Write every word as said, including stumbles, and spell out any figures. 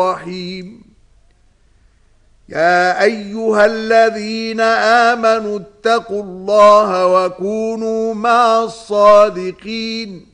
الرحيم يا أيها الذين آمنوا اتقوا الله وكونوا مع الصادقين